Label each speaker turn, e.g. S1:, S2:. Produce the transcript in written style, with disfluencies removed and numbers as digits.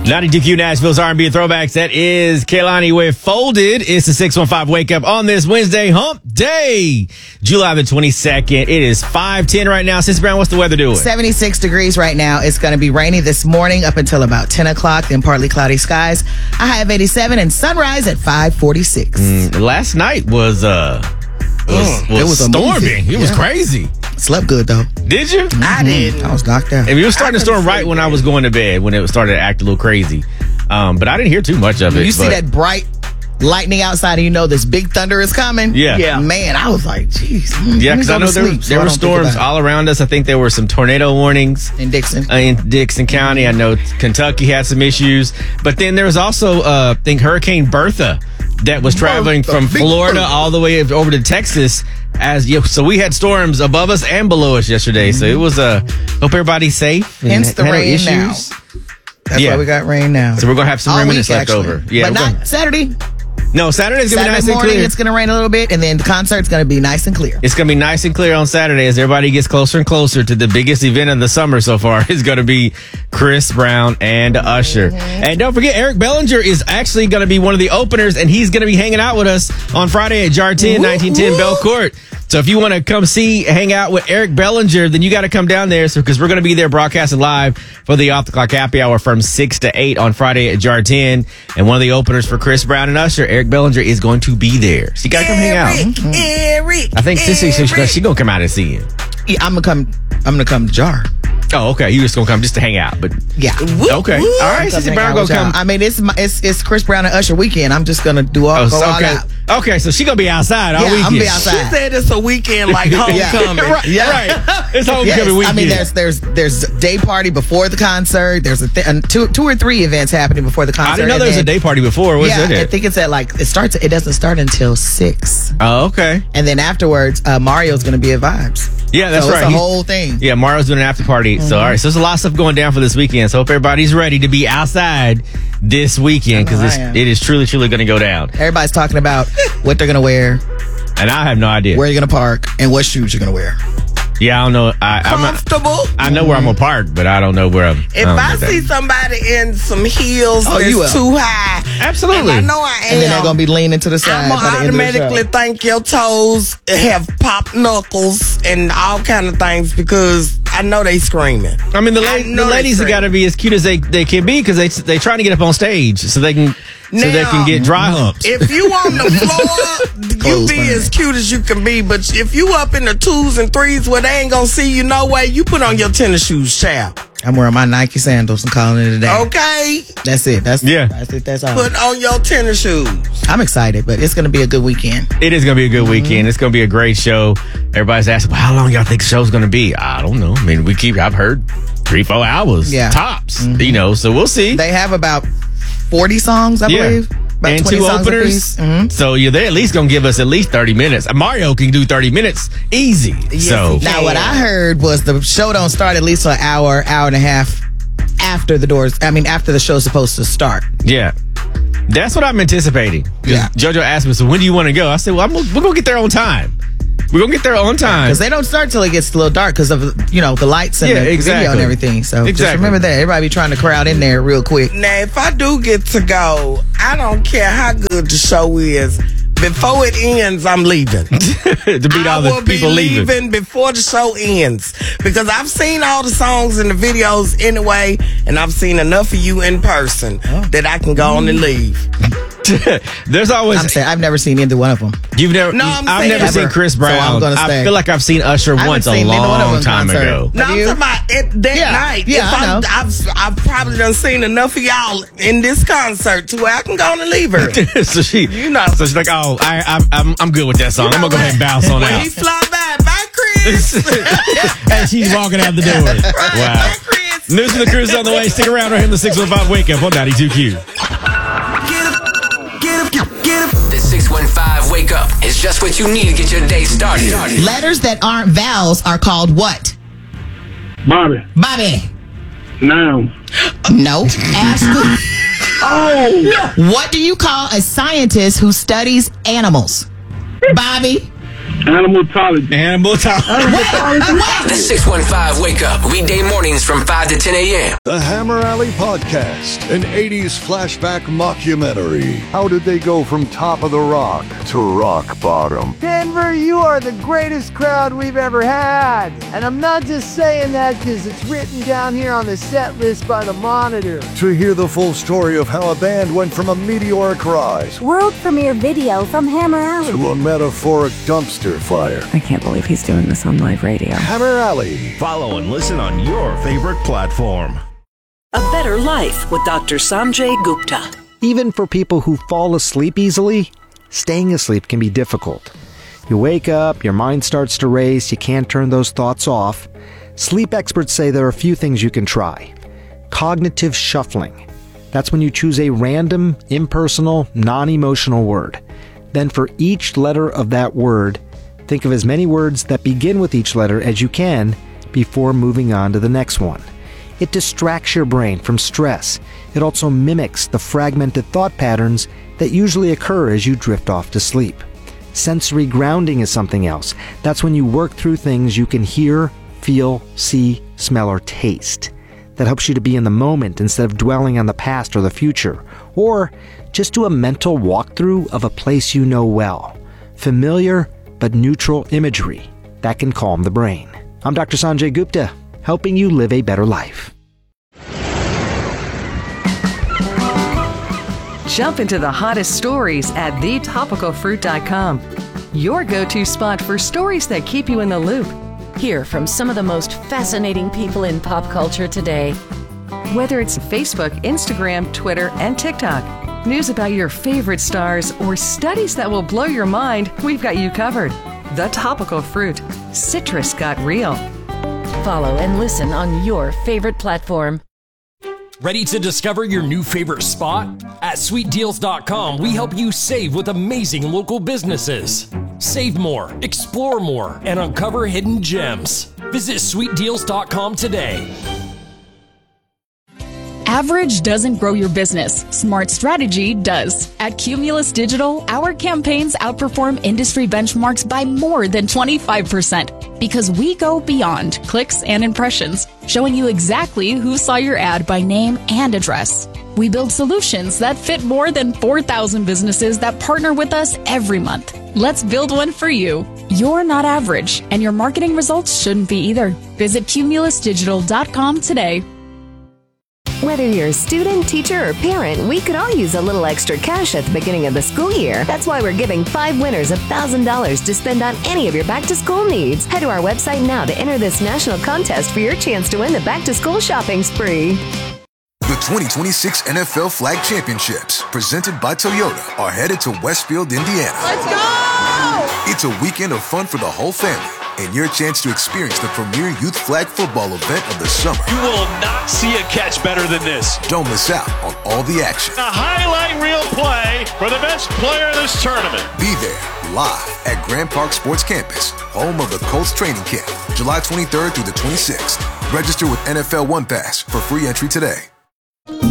S1: 92Q Nashville's R&B Throwbacks. That is Kehlani with Folded. It's the 615 Wake Up on this Wednesday hump day, July the 22nd. It is 5:10 right now. Sis Brown, what's the weather doing?
S2: 76 degrees right now. It's going to be rainy this morning up until about 10 o'clock, then partly cloudy skies. A high of 87 and sunrise at 5:46.
S1: Last night was
S2: it was
S1: storming. It was crazy.
S2: Slept good, though.
S1: Did you?
S2: I did. I was knocked out.
S1: And it was starting to storm right when I was going to bed, when it started to act a little crazy. But I didn't hear too much of it.
S2: You see that bright lightning outside and you know this big thunder is coming?
S1: Yeah.
S2: Man, I was like, geez.
S1: Yeah, because I know there were storms all around us. I think there were some tornado warnings.
S2: In Dixon.
S1: In Dixon County. I know Kentucky had some issues. But then there was also, I think, Hurricane Bertha that was traveling from Florida all the way over to Texas. So we had storms above us and below us yesterday. So it was hope everybody's safe.
S2: Hence the rain
S1: issues.
S2: now. That's why we got rain now.
S1: So we're going to have some remnants left over. Yeah,
S2: but not Saturday.
S1: No, Saturday's going to be nice
S2: morning,
S1: and clear.
S2: It's going to rain a little bit, and then the concert's going to be nice and clear.
S1: It's going to be nice and clear on Saturday as everybody gets closer and closer to the biggest event of the summer so far. It's going to be Chris Brown and Usher. And don't forget, Eric Bellinger is actually going to be one of the openers, and he's going to be hanging out with us on Friday at Jar 10, 1910 Bell Court. So if you want to come hang out with Eric Bellinger, then you got to come down there because we're going to be there broadcasting live for the Off the Clock Happy Hour from 6 to 8 on Friday at Jar 10. And one of the openers for Chris Brown and Usher, Eric Bellinger, is going to be there. So you got to come hang out.
S2: Eric,
S1: I think she's going to come out and see you.
S2: Yeah, I'm going to come to Jar.
S1: Oh, okay. You just gonna come just to hang out, but
S2: yeah.
S1: Okay. All right. Sissy Brown gonna come.
S2: I mean, it's Chris Brown and Usher weekend. I'm just gonna go all out.
S1: Okay, so she gonna be outside all weekend.
S2: I'm gonna be outside.
S3: She said it's a weekend like homecoming.
S1: Right. It's homecoming weekend.
S2: I mean, there's day party before the concert. There's two or three events happening before the concert.
S1: I didn't know there was a day party before. What's that?
S2: I think it's at it doesn't start until 6.
S1: Oh, okay.
S2: And then afterwards, Mario's gonna be at Vibes.
S1: Yeah, that's right.
S2: It's the whole thing.
S1: Yeah, Mario's doing an after party. So, all right. So, there's a lot of stuff going down for this weekend. So, hope everybody's ready to be outside this weekend because it is truly, truly going to go down.
S2: Everybody's talking about what they're going to wear.
S1: And I have no idea.
S2: Where you're going to park and what shoes you're going to wear.
S1: Yeah, I don't know.
S3: Comfortable.
S1: I know where I'm going to park, but I don't know where I'm.
S3: If I see somebody in some heels that's too high.
S1: Absolutely.
S3: And I know I am.
S2: And then they're going to be leaning to the side.
S3: I'm going to automatically think your toes have popped knuckles and all kind of things because I know they screaming.
S1: I mean, the ladies have got to be as cute as they can be because they trying to get up on stage so they can get dry humps.
S3: If you on the floor, you be as cute as you can be. But if you up in the 2s and 3s where they ain't gonna see you no way, you put on your tennis shoes, child.
S2: I'm wearing my Nike sandals and calling it a day.
S3: Okay.
S2: That's it. That's it. That's all.
S3: Put on your tennis shoes.
S2: I'm excited, but it's going to be a good weekend.
S1: It is going to be a good weekend. It's going to be a great show. Everybody's asking, well, how long y'all think the show's going to be? I don't know. I mean, I've heard 3-4 hours tops, so we'll see.
S2: They have about 40 songs, I believe. About
S1: and
S2: 20
S1: 2
S2: songs
S1: openers. So they're at least going to give us at least 30 minutes. Mario can do 30 minutes easy.
S3: Yes,
S1: so
S2: now what I heard was the show don't start at least an hour and a half after the show's supposed to start.
S1: Yeah. That's what I'm anticipating.
S2: Yeah.
S1: JoJo asked me, so when do you want to go? I said, well, we're going to get there on time. We're going to get there on time.
S2: Because they don't start till it gets a little dark because of, the lights and the video and everything. So just remember that. Everybody be trying to crowd in there real quick.
S3: Now, if I do get to go, I don't care how good the show is. Before it ends, I'm leaving.
S1: To beat all the people leaving.
S3: I will be leaving before the show ends. Because I've seen all the songs and the videos anyway, and I've seen enough of you in person that I can go on and leave.
S1: There's always...
S2: I've never seen either one of them.
S1: You've never... No, I've never seen Chris Brown. So I'm gonna stay. I feel like I've seen Usher once a long time ago.
S3: No, I'm talking about that night.
S2: Yeah, I know.
S3: I've probably done seen enough of y'all in this concert to where I can go on and leave her.
S1: So she's like, oh, I'm good with that song. I'm gonna go ahead and bounce on out.
S3: He fly by. Bye, Chris.
S1: And she's walking out the door. Wow.
S3: Bye, Chris.
S1: News of the Cruise on the way. Stick around right here in the 615 Wake Up on 92Q.
S4: The 615 Wake Up is just what you need to get your day started.
S2: Letters that aren't vowels are called what?
S5: Bobby. Noun.
S2: No. Ask. What do you call a scientist who studies animals? Bobby.
S5: Animaltology.
S4: The 615 Wake Up, weekday mornings from 5 to 10 a.m.
S6: The Hammer Alley Podcast, an 80s flashback mockumentary. How did they go from top of the rock to rock bottom?
S7: Denver, you are the greatest crowd we've ever had. And I'm not just saying that because it's written down here on the set list by the Monitor.
S6: To hear the full story of how a band went from a meteoric rise
S8: world premiere video from Hammer Alley
S6: to a metaphoric dumpster fire.
S9: I can't believe he's doing this on live radio.
S6: Hammer Alley.
S10: Follow and listen on your favorite platform.
S11: A Better Life with Dr. Sanjay Gupta.
S12: Even for people who fall asleep easily, staying asleep can be difficult. You wake up, your mind starts to race, you can't turn those thoughts off. Sleep experts say there are a few things you can try. Cognitive shuffling. That's when you choose a random, impersonal, non-emotional word. Then for each letter of that word, think of as many words that begin with each letter as you can before moving on to the next one. It distracts your brain from stress. It also mimics the fragmented thought patterns that usually occur as you drift off to sleep. Sensory grounding is something else. That's when you work through things you can hear, feel, see, smell, or taste. That helps you to be in the moment instead of dwelling on the past or the future. Or just do a mental walkthrough of a place you know well. Familiar but neutral imagery that can calm the brain. I'm Dr. Sanjay Gupta, helping you live a better life.
S13: Jump into the hottest stories at thetopicalfruit.com. Your go-to spot for stories that keep you in the loop.
S14: Hear from some of the most fascinating people in pop culture today.
S13: Whether it's Facebook, Instagram, Twitter, and TikTok, news about your favorite stars, or studies that will blow your mind, we've got you covered. The Topical Fruit. Citrus got real.
S14: Follow and listen on your favorite platform.
S15: Ready to discover your new favorite spot? At sweetdeals.com, we help you save with amazing local businesses. Save more, explore more, and uncover hidden gems. Visit sweetdeals.com today.
S16: Average doesn't grow your business. Smart strategy does. At Cumulus Digital, our campaigns outperform industry benchmarks by more than 25% because we go beyond clicks and impressions, showing you exactly who saw your ad by name and address. We build solutions that fit more than 4,000 businesses that partner with us every month. Let's build one for you. You're not average, and your marketing results shouldn't be either. Visit cumulusdigital.com today.
S17: Whether you're a student, teacher, or parent, we could all use a little extra cash at the beginning of the school year. That's why we're giving 5 winners $1,000 to spend on any of your back-to-school needs. Head to our website now to enter this national contest for your chance to win the back-to-school shopping spree.
S18: The 2026 NFL Flag Championships, presented by Toyota, are headed to Westfield, Indiana.
S2: Let's go!
S18: It's a weekend of fun for the whole family, and your chance to experience the premier youth flag football event of the summer.
S19: You will not see a catch better than this.
S18: Don't miss out on all the action.
S19: A highlight reel play for the best player in this tournament.
S18: Be there, live at Grand Park Sports Campus, home of the Colts training camp, July 23rd through the 26th. Register with NFL One Pass for free entry today.